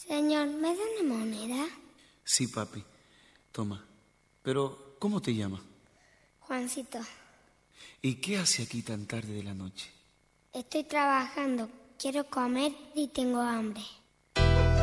Señor, ¿me da una moneda? Sí, papi. Toma. Pero, ¿cómo te llamas? Juancito, ¿Y qué hace aquí tan tarde de la noche? estoy trabajando, quiero comer y tengo hambre.